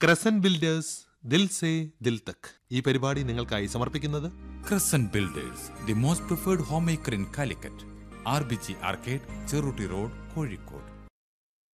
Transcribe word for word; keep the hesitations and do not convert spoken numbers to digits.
Crescent builders ദിൽ say ദിൽ തക് ഈ പരിപാടി നിങ്ങൾക്കായി സമർപ്പിക്കുന്നത് Crescent Builders, the most preferred homemaker in Calicut. R B G Arcade, Cherutti road, Kozhikode.